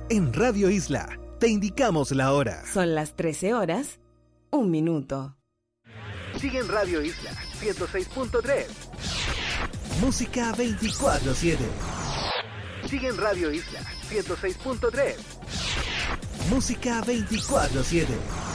En Radio Isla, te indicamos la hora. Son las 13 horas, 1 minuto. Sigue en Radio Isla 106.3. Música 24/7. Sigue en Radio Isla 106.3. Música 24/7.